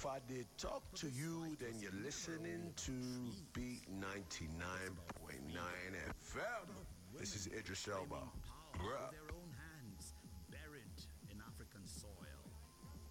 If I did talk to you, then you're listening to Beat 99.9 FM. This is Idris Elba. Bruh.